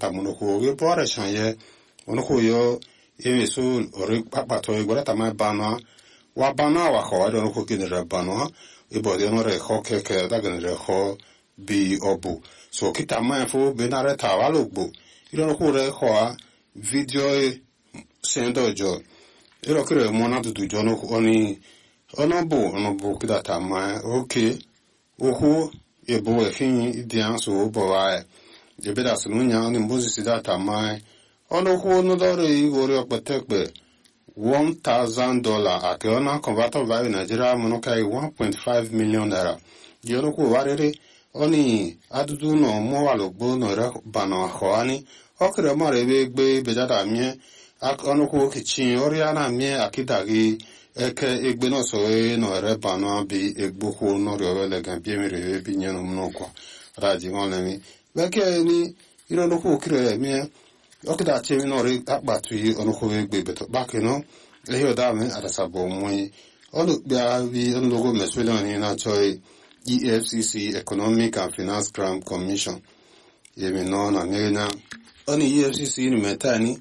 monoko we bore chanye onoko yo emeso ore papa to igora tama bana wa bana wa ho do onoko kinere bana ebo de no re ho keke da genere ho bi obu so kita ma fo benare tawalogbo iro onoko re ho video sendo jo iro kire mona dudu jo no oni onobo kita tama okay ohu ebo ehin idian so bowa ebeda sununya ni mbozi sidata mai onohu no dore igore okpetekpe $1,000 akiona converter value Nigeria monokai 1.5 million naira yoroku warere oni adudu no mo walogbo no re bana hoani okre mare begbe bejada mie onoku kichin oriana mie akidagi eke egbe no so no re bana bi egboku no re legan bi mere bi nyeno mnoko raji onemi beke ni iro no ku kire mie okida chemi no re akpatu yi onoku egbe beto bakino eyo da me adasabo mwe onu bia bi onlogo meswele ni na choi EFCC Economic and Finance Crime Commission yemi no na ngena oni EFCC ni metani